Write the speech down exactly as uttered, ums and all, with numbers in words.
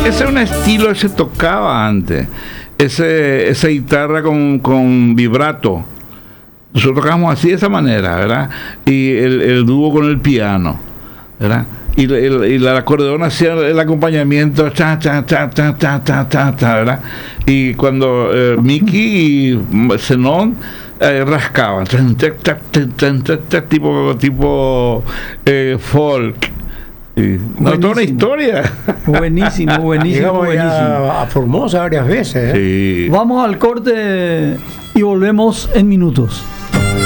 ese es un estilo que se tocaba antes. Ese, esa guitarra con, con vibrato. Nosotros tocamos así de esa manera, ¿verdad? Y el, el dúo con el piano, ¿verdad? Y el, el, el acordeón hacía el acompañamiento, cha, cha, cha, cha, cha, cha, cha, cha, ¿verdad? Y cuando eh, Mickey y Zenón eh, rascaban, tipo, tipo eh, folk. Sí. No, toda una historia. Buenísimo, buenísimo, Llegamos buenísimo. ya a Formosa varias veces, ¿eh? Sí. Vamos al corte y volvemos en minutos.